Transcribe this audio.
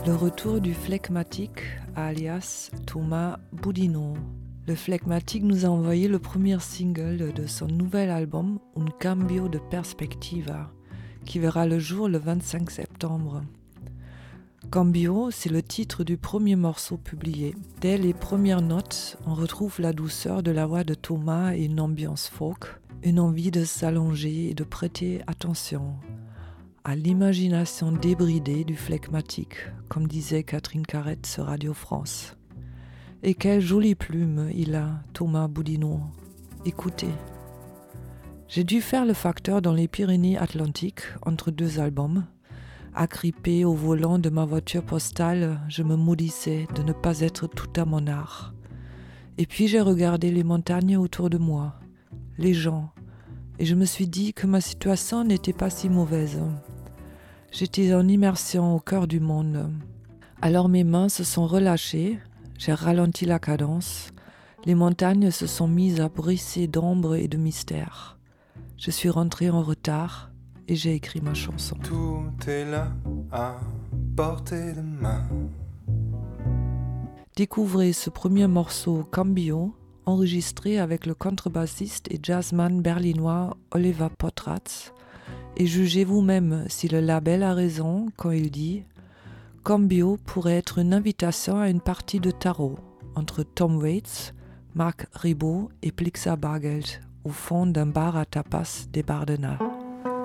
Le retour du phlegmatique, alias Thomas Boudinot. Le phlegmatique nous a envoyé le premier single de son nouvel album Un cambio de perspectiva, qui verra le jour le 25 septembre. Cambio, c'est le titre du premier morceau publié. Dès les premières notes, on retrouve la douceur de la voix de Thomas et une ambiance folk, une envie de s'allonger et de prêter attention à l'imagination débridée du phlegmatique, comme disait Catherine Carrette sur Radio France. Et quelle jolie plume il a, Thomas Boudinot. Écoutez. J'ai dû faire le facteur dans les Pyrénées-Atlantiques entre deux albums. Agrippé au volant de ma voiture postale, je me maudissais de ne pas être tout à mon art. Et puis j'ai regardé les montagnes autour de moi, les gens, et je me suis dit que ma situation n'était pas si mauvaise. J'étais en immersion au cœur du monde. Alors mes mains se sont relâchées, j'ai ralenti la cadence, les montagnes se sont mises à bruisser d'ombre et de mystère. Je suis rentré en retard et j'ai écrit ma chanson. Tout est là à portée de main. Découvrez ce premier morceau Cambio, enregistré avec le contrebassiste et jazzman berlinois Oliver Potratz, et jugez vous-même si le label a raison quand il dit « Cambio pourrait être une invitation à une partie de tarot entre Tom Waits, Marc Ribot et Blixa Bargeld au fond d'un bar à tapas des Bardenats. »